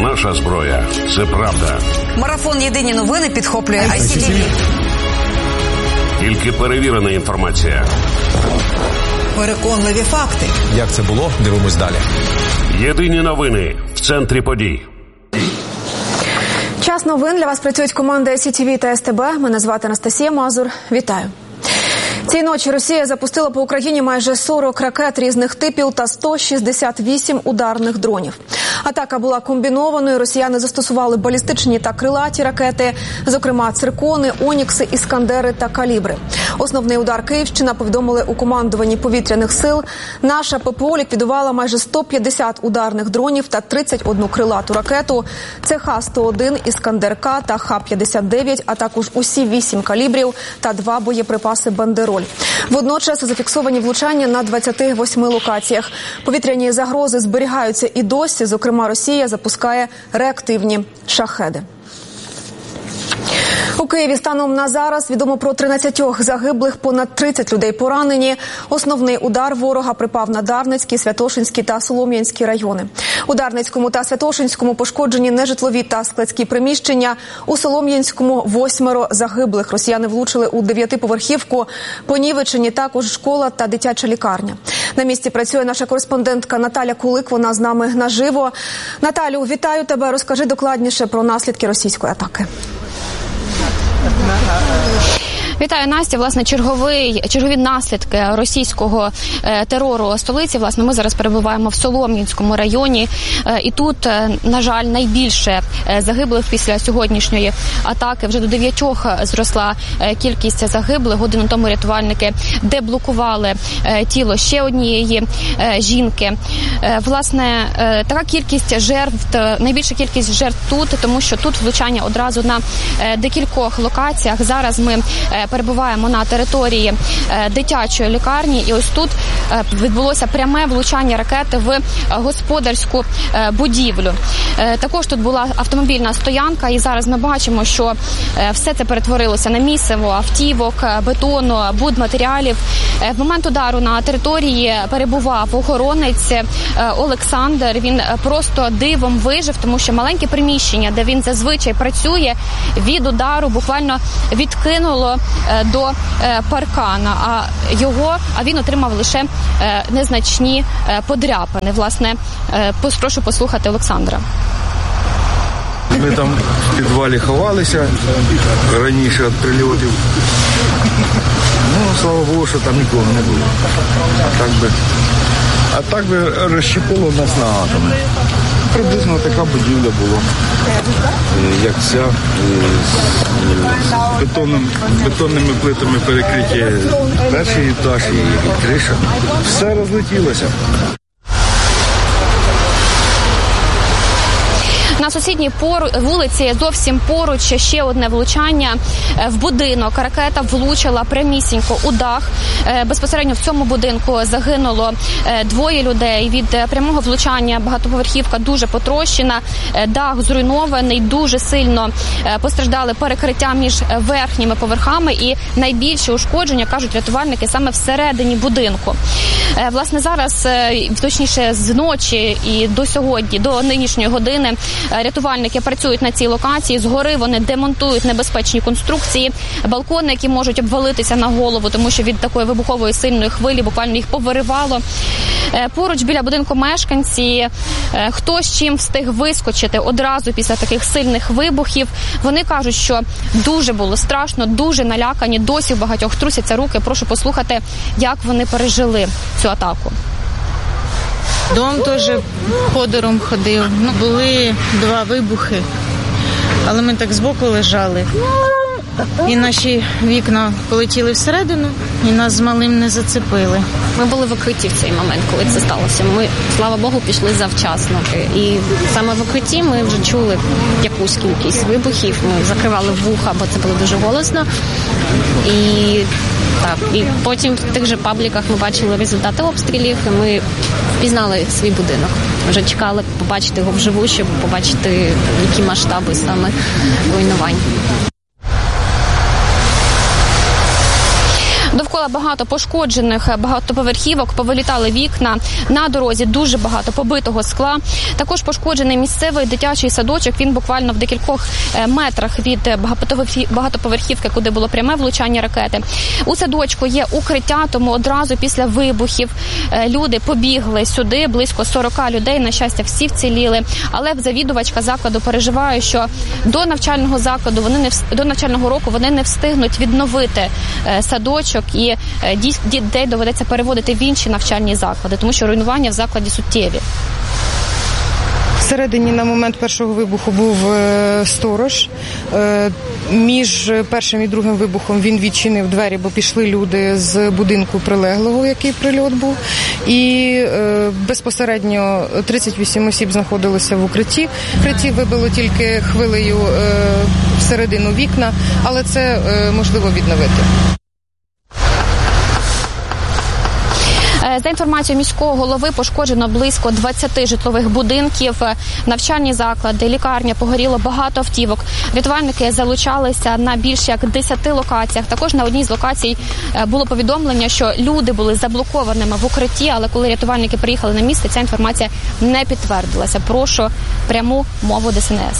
Наша зброя – це правда. Марафон «Єдині новини» підхоплює ICTV. Тільки перевірена інформація. Переконливі факти. Як це було? Дивимось далі. Єдині новини в центрі подій. Час новин. Для вас працюють команди ICTV та СТБ. Мене звати Анастасія Мазур. Вітаю. Цієї ночі Росія запустила по Україні майже 40 ракет різних типів та 168 ударних дронів. Атака була комбінованою. Росіяни застосували балістичні та крилаті ракети, зокрема «Циркони», «Онікси», «Іскандери» та «Калібри». Основний удар Київщина, повідомили у командуванні повітряних сил. Наша ППО ліквідувала майже 150 ударних дронів та 31 крилату ракету. Це Х-101, «Іскандер-К» та Х-59, а також усі 8 калібрів та 2 боєприпаси «Бандероль». Водночас зафіксовані влучання на 28 локаціях. Повітряні загрози зберігаються і досі. Зокрема, Росія запускає реактивні шахеди. У Києві станом на зараз відомо про 13 загиблих, понад 30 людей поранені. Основний удар ворога припав на Дарницький, Святошинський та Солом'янський райони. У Дарницькому та Святошинському пошкоджені нежитлові та складські приміщення. У Солом'янському 8 загиблих. Росіяни влучили у 9-поверхівку. Понівечені також школа та дитяча лікарня. На місці працює наша кореспондентка Наталя Кулик. Вона з нами наживо. Наталю, вітаю тебе. Розкажи докладніше про наслідки російської атаки. Вітаю, Настя. Власне, чергові наслідки російського терору столиці. Власне, ми зараз перебуваємо в Солом'янському районі. І тут, на жаль, найбільше загиблих після сьогоднішньої атаки. Вже до 9 зросла кількість загиблих. Годину тому рятувальники деблокували тіло ще однієї жінки. Власне, така кількість жертв, найбільша кількість жертв тут, тому що тут влучання одразу на декількох локаціях. Зараз ми перебуваємо на території дитячої лікарні, і ось тут відбулося пряме влучання ракети в господарську будівлю. Також тут була автомобільна стоянка, і зараз ми бачимо, що все це перетворилося на місиво автівок, бетону, будматеріалів. В момент удару на території перебував охоронець Олександр. Він просто дивом вижив, тому що маленьке приміщення, де він зазвичай працює, від удару буквально відкинуло до паркана, а він отримав лише незначні подряпини. Власне, прошу послухати Олександра. Ми там в підвалі ховалися раніше від прильотів. Ну, слава Богу, що там нікого не було. А так би розщепило нас на атоми. Приблизно така будівля була, як ця, з бетонними плитами перекриті перший етаж і криша. Все розлетілося. На сусідній вулиці зовсім поруч ще одне влучання в будинок. Ракета влучила прямісінько у дах. Безпосередньо в цьому будинку загинуло 2 людей. Від прямого влучання багатоповерхівка дуже потрощена, дах зруйнований, дуже сильно постраждали перекриття між верхніми поверхами і найбільші ушкодження, кажуть рятувальники, саме всередині будинку. Власне, зараз, точніше, з ночі і до сьогодні, до нинішньої години, рятувальники працюють на цій локації. Згори вони демонтують небезпечні конструкції, балкони, які можуть обвалитися на голову, тому що від такої вибухової сильної хвилі буквально їх повиривало. Поруч біля будинку мешканці, хто з чим встиг вискочити одразу після таких сильних вибухів. Вони кажуть, що дуже було страшно, дуже налякані, досі у багатьох трусяться руки. Прошу послухати, як вони пережили цю атаку. Дом теж ходором ходив. Були 2 вибухи, але ми так збоку лежали. І наші вікна полетіли всередину, і нас з малим не зацепили. Ми були в укритті в цей момент, коли це сталося. Ми, слава Богу, пішли завчасно. І саме в укритті ми вже чули якусь кількість вибухів. Ми закривали вуха, бо це було дуже голосно. І потім в тих же пабліках ми бачили результати обстрілів, і ми впізнали свій будинок. Вже чекали побачити його вживу, щоб побачити, які масштаби саме руйнувань. Довкола Було багато пошкоджених багатоповерхівок, повилітали вікна, на дорозі дуже багато побитого скла. Також пошкоджений місцевий дитячий садочок, він буквально в декількох метрах від багатоповерхівки, куди було пряме влучання ракети. У садочку є укриття, тому одразу після вибухів люди побігли сюди, близько 40 людей, на щастя, всі вціліли. Але завідувачка закладу переживає, що до навчального року вони не встигнуть відновити садочок і дітей доведеться переводити в інші навчальні заклади, тому що руйнування в закладі суттєві. Всередині на момент першого вибуху був сторож. Між першим і другим вибухом він відчинив двері, бо пішли люди з будинку прилеглого, який прильот був. І безпосередньо 38 осіб знаходилося в укритті. Укритті вибило тільки хвилею всередину вікна, але це можливо відновити. За інформацією міського голови, пошкоджено близько 20 житлових будинків, навчальні заклади, лікарня, погоріло багато автівок. Рятувальники залучалися на більш як 10 локаціях. Також на одній з локацій було повідомлення, що люди були заблокованими в укритті, але коли рятувальники приїхали на місце, ця інформація не підтвердилася. Прошу пряму мову ДСНС.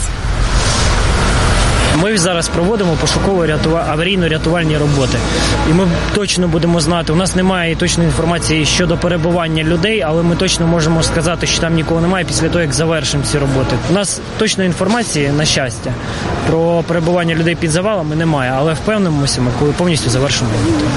Ми зараз проводимо аварійно-рятувальні роботи. І ми точно будемо знати, у нас немає точної інформації щодо перебування людей, але ми точно можемо сказати, що там нікого немає після того, як завершимо ці роботи. У нас точної інформації, на щастя, про перебування людей під завалами немає, але впевнимося ми, коли повністю завершимо роботу.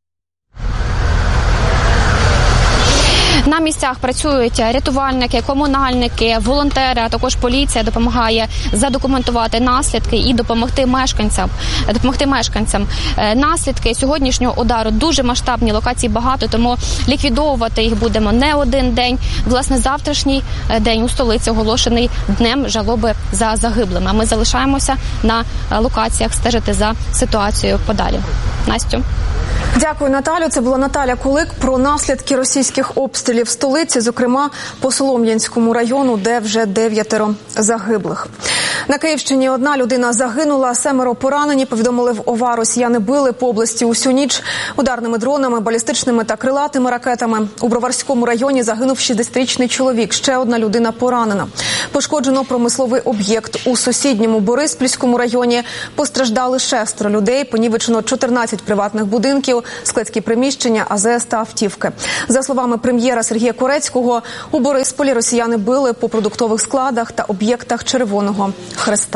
На місцях працюють рятувальники, комунальники, волонтери, а також поліція допомагає задокументувати наслідки і допомогти мешканцям. Наслідки сьогоднішнього удару дуже масштабні, локацій багато, тому ліквідовувати їх будемо не один день. Власне, завтрашній день у столиці оголошений днем жалоби за загиблими. А ми залишаємося на локаціях стежити за ситуацією подалі. Настю. Дякую, Наталю. Це була Наталя Кулик про наслідки російських обстрілів столиці, зокрема по Солом'янському району, де вже 9 загиблих. На Київщині 1 людина загинула, 7 поранені, повідомили в ОВА. Росіяни били по області усю ніч ударними дронами, балістичними та крилатими ракетами. У Броварському районі загинув 60-річний чоловік, ще 1 людина поранена. Пошкоджено промисловий об'єкт у сусідньому Бориспільському районі. Постраждали 6 людей, понівечено 14 приватних будинків, складські приміщення, АЗС та автівки. За словами прем'єра Сергія Корецького, у Борисполі росіяни били по продуктових складах та об'єктах Червоного Хреста.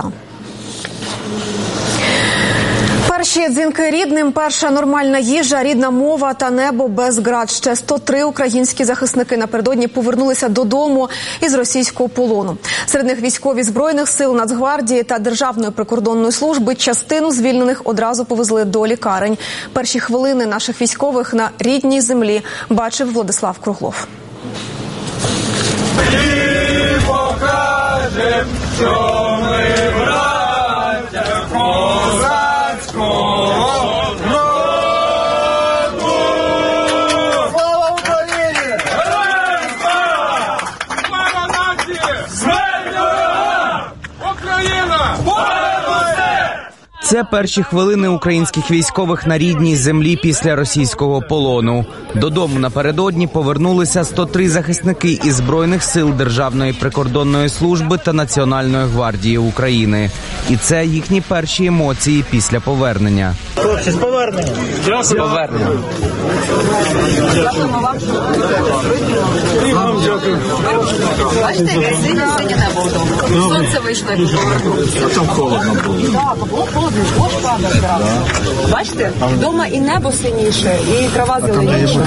Перші дзвінки рідним, перша нормальна їжа, рідна мова та небо без ґрат. Ще 103 українські захисники напередодні повернулися додому із російського полону. Серед них військові Збройних сил, Нацгвардії та Державної прикордонної служби. Частину звільнених одразу повезли до лікарень. Перші хвилини наших військових на рідній землі бачив Владислав Круглов. І покажем, що ми браття козацького роду. Слава Україні! Героям слава! Слава нації! Смерть ворогам! Україна! Це перші хвилини українських військових на рідній землі після російського полону. Додому напередодні повернулися 103 захисники із Збройних сил, Державної прикордонної служби та Національної гвардії України. І це їхні перші емоції після повернення. Хлопці, з поверненням! З поверненням! Дякуємо вам, що дякую. Бачите, яке синє небо вдома. Сонце вийшло, як повернулося. Там холодно було. Так, було холодно, дощ падав зразу. Бачите, вдома і небо синіше, і трава зеленіша.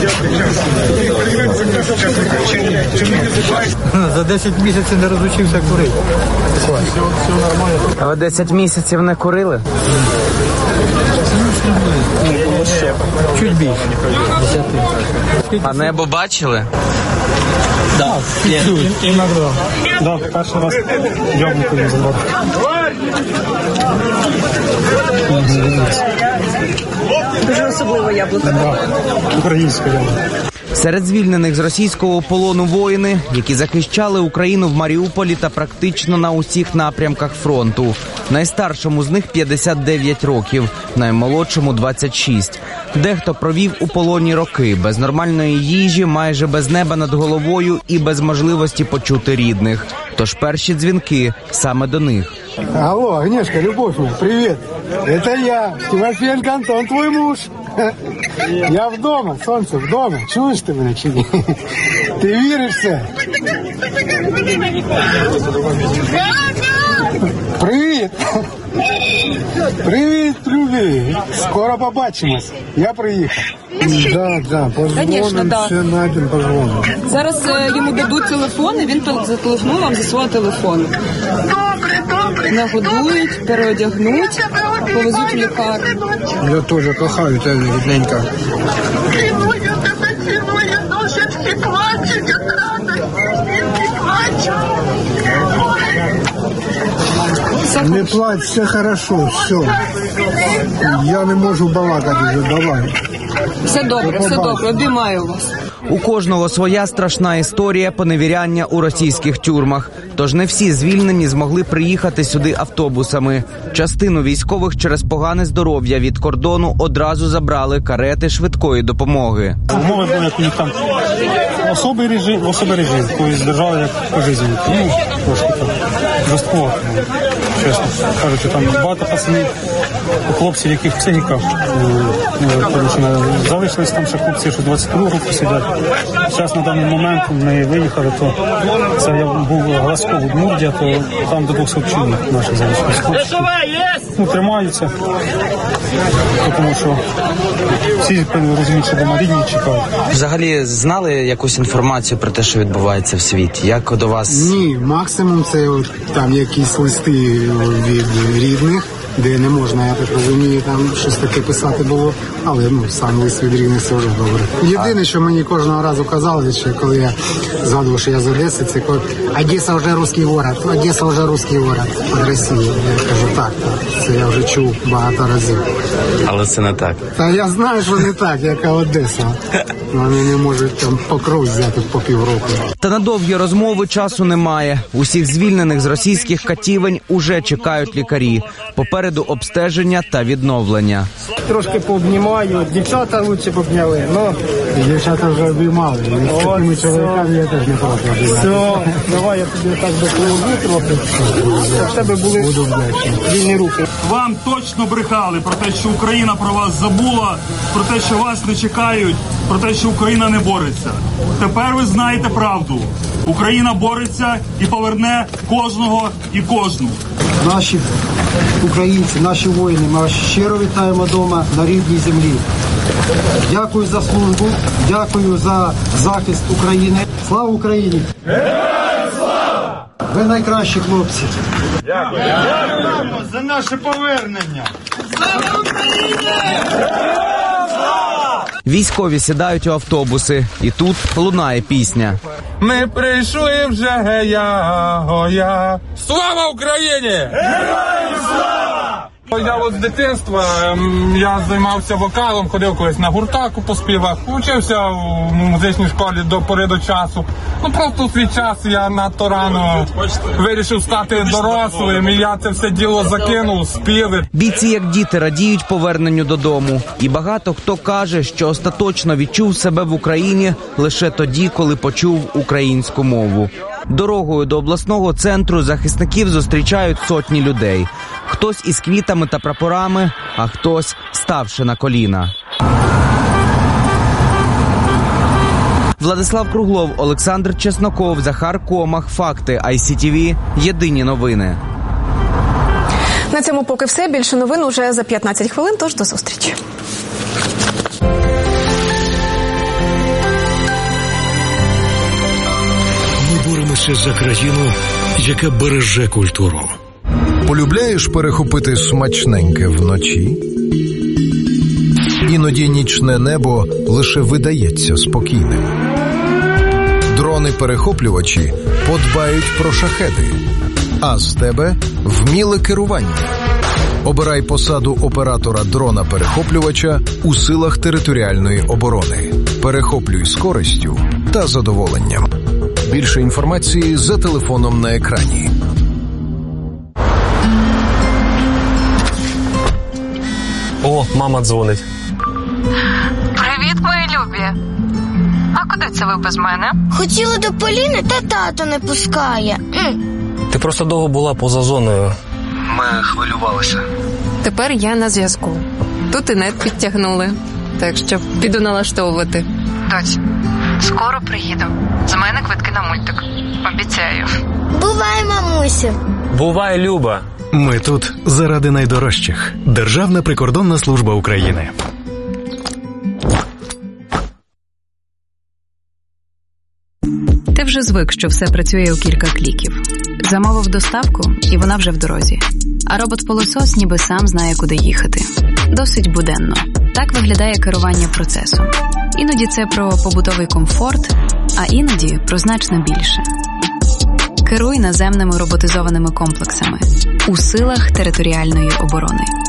За 10 місяців не розучився курити. А ви 10 місяців не курили? Чуть більше. 10. А небо бачили? Так, іноді. Да, перший раз яблуко не забрав. Дуже особливе яблуко. Українське яблуко. Серед звільнених з російського полону воїни, які захищали Україну в Маріуполі та практично на усіх напрямках фронту. Найстаршому з них 59 років, наймолодшому 26. Дехто провів у полоні роки, без нормальної їжі, майже без неба над головою і без можливості почути рідних. Тож перші дзвінки саме до них. Алло, Агнешка, любовь моя, привет. Это я, Тимофеенко Антон, твой муж. Я вдома, сонце, вдома. Чуєш ти мене чи ні? Ти віриш в це? Привіт! Привіт, любі! Скоро побачимось. Я приїхав. Да, позвоним, все знайдемо, позвоним. Зараз йому дадуть телефон, і він зателефонує вам зі свого телефону. Нагодують, переодягнуть, повезуть в лікарню. Я теж кохаю тебе, рідненька. Не плачь, все хорошо, все. Я не можу балакати вже, давай. Все добре, обіймаю вас. У кожного своя страшна історія поневіряння у російських тюрмах. Тож не всі звільнені змогли приїхати сюди автобусами. Частину військових через погане здоров'я від кордону одразу забрали карети швидкої допомоги. Умови були, як у них там особий режим, тобто держали як по житті. Ну, трошки там жорстко, чесно кажучи, там багато пацанів, хлопців, яких психіка порушена. Залишились там ще хлопці, що 22 року сидять. Зараз на даний момент ми виїхали, то це я був Глазков у Дмурдя, то там до 200 чоловік наших залишилось хлопців. Ну, тримаються, тому що всі розуміють, що дома рідні чекають. Взагалі знали якусь інформацію про те, що відбувається в світі? Як до вас? Ні, максимум це там якісь листи від рідних, де не можна, я так розумію, там щось таке писати було, але сам лист від рідних це вже добре. Єдине, що мені кожного разу казали, що коли я згадував, що я з Одеси, це коли Одеса вже русський город, Одеса вже русський город від Росії. Я кажу, так, це я вже чув багато разів. Але це не так. Та я знаю, що не так, яка Одеса. Вони не можуть там покров взяти по півроку. Та на довгі розмови часу немає. Усіх звільнених з російських катівень уже чекають лікарі. Попереду обстеження та відновлення. Трошки пообнімаю, дівчата лучше б обняли, Дівчата вже обіймали, і з такими чоловіками я теж не проти. Все, давай я тобі так допоможу трохи, щоб в тебе були вільні руки. Вам точно брехали про те, що Україна про вас забула, про те, що вас не чекають, про те, що Україна не бореться. Тепер ви знаєте правду. Україна бореться і поверне кожного і кожну. Наші українці, наші воїни, ми вас щиро вітаємо вдома на рідній землі. Дякую за службу, дякую за захист України. Слава Україні! Героям слава! Ви найкращі хлопці. Дякуємо за наше повернення. Слава Україні! Героям слава! Військові сідають у автобуси, і тут лунає пісня. Ми прийшли вже гея-гоя. Слава Україні! Героям слава! Я от з дитинства, я займався вокалом, ходив колись на гуртах по співах, вчився в музичній школі до пори до часу. Просто у свій час я надто рано вирішив стати дорослим, і я це все діло закинув, співи. Бійці, як діти, радіють поверненню додому. І багато хто каже, що остаточно відчув себе в Україні лише тоді, коли почув українську мову. Дорогою до обласного центру захисників зустрічають сотні людей. Хтось із квітами та прапорами, а хтось ставши на коліна. Владислав Круглов, Олександр Чесноков, Захар Комах. Факти ICTV. Єдині новини. На цьому поки все. Більше новин уже за 15 хвилин, тож до зустрічі. Ми боремося за країну, яка береже культуру. Полюбляєш перехопити смачненьке вночі? Іноді нічне небо лише видається спокійним. Дрони-перехоплювачі подбають про шахеди, а з тебе вміле керування. Обирай посаду оператора дрона-перехоплювача у силах територіальної оборони. Перехоплюй з користю та задоволенням. Більше інформації за телефоном на екрані. О, мама дзвонить. Привіт, мої любі. А куди це ви без мене? Хотіла до Поліни, та тато не пускає. Ти просто довго була поза зоною. Ми хвилювалися. Тепер я на зв'язку. Тут і нет підтягнули. Так що піду налаштовувати. Доць, скоро приїду. З мене квитки на мультик. Обіцяю. Бувай, мамусю. Бувай, Люба. Ми тут заради найдорожчих. Державна прикордонна служба України. Ти вже звик, що все працює у кілька кліків. Замовив доставку, і вона вже в дорозі. А робот-пилосос ніби сам знає, куди їхати. Досить буденно. Так виглядає керування процесом. Іноді це про побутовий комфорт, а іноді про значно більше. Керуй наземними роботизованими комплексами у силах територіальної оборони.